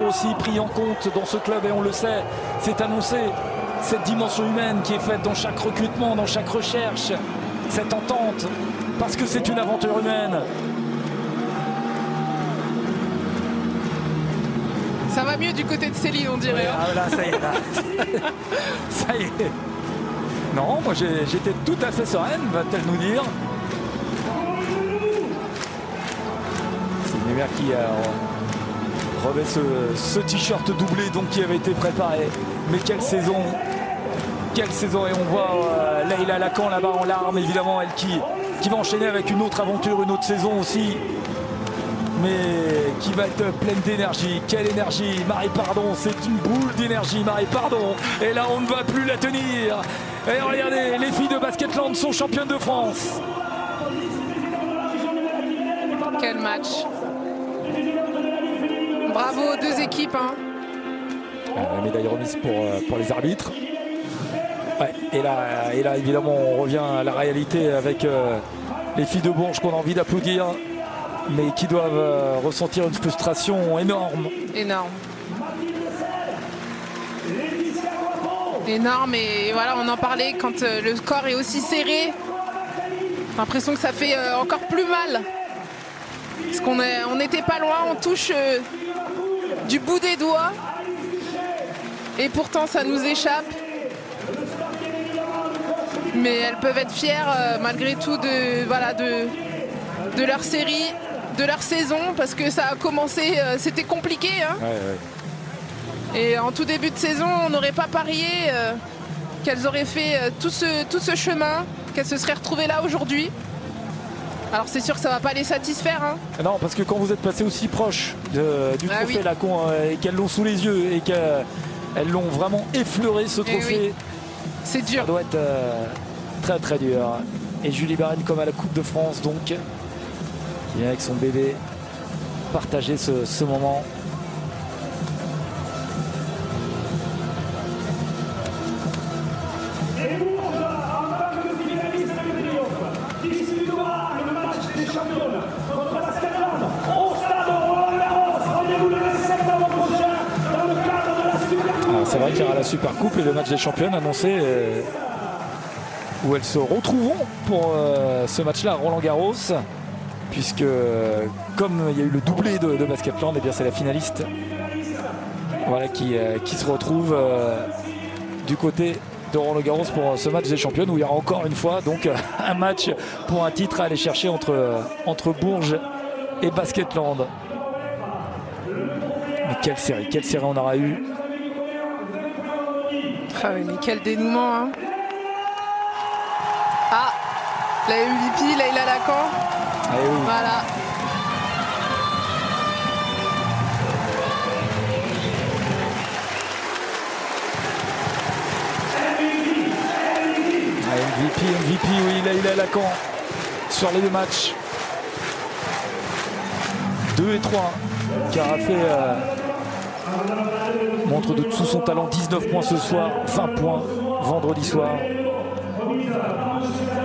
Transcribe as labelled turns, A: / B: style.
A: aussi pris en compte dans ce club et on le sait, c'est annoncé. Cette dimension humaine qui est faite dans chaque recrutement, dans chaque recherche, cette entente, parce que c'est une aventure humaine.
B: Ça va mieux du côté de Céline, on dirait.
A: Ouais, ah, là, ça y est, là. Ça y est. Non, moi j'étais tout à fait sereine, va-t-elle nous dire. C'est Neymar qui revêt ce t-shirt doublé donc qui avait été préparé. Mais quelle saison! Quelle saison! Et on voit Leïla Lacan là-bas en larmes, évidemment, elle qui va enchaîner avec une autre aventure, une autre saison aussi. Mais qui va être pleine d'énergie. Quelle énergie! Marie Pardon, c'est une boule d'énergie, Marie Pardon. Et là, on ne va plus la tenir. Et regardez, les filles de Basketland sont championnes de France.
B: Quel match! Bravo aux deux équipes. Hein.
A: Médaille remise pour les arbitres. Ouais, et là, évidemment, on revient à la réalité avec les filles de Bourges qu'on a envie d'applaudir, mais qui doivent ressentir une frustration énorme.
B: Énorme. Énorme, et voilà, on en parlait quand le score est aussi serré. J'ai l'impression que ça fait encore plus mal. Parce qu'on n'était pas loin, on touche du bout des doigts. Et pourtant, ça nous échappe. Mais elles peuvent être fières malgré tout de leur série, de leur saison, parce que ça a commencé, c'était compliqué. Hein.
A: Ouais.
B: Et en tout début de saison, on n'aurait pas parié qu'elles auraient fait tout ce chemin, qu'elles se seraient retrouvées là aujourd'hui. Alors c'est sûr que ça ne va pas les satisfaire. Hein.
A: Non, parce que quand vous êtes passé aussi proche du trophée Lacan et qu'elles l'ont sous les yeux et qu'elles l'ont vraiment effleuré ce trophée,
B: c'est dur.
A: Ça doit être très très dur. Et Julie Barène comme à la Coupe de France donc, qui vient avec son bébé partager ce moment. C'est vrai qu'il y aura la Super Coupe et le match des championnes annoncé où elles se retrouveront pour ce match-là à Roland-Garros, puisque comme il y a eu le doublé de Basketland, et bien c'est la finaliste voilà, qui se retrouve du côté de Roland-Garros pour ce match des championnes, où il y aura encore une fois donc un match pour un titre à aller chercher entre Bourges et Basketland. Mais quelle série on aura eu.
B: Ah oui, mais quel dénouement. Hein. Ah, la MVP, Leïla Lacan.
A: Ah oui.
B: Voilà.
A: MVP, oui, Leïla Lacan sur les deux matchs. 2 et 3, qui aura fait montre de tout son talent. 19 points ce soir, 20 points vendredi soir.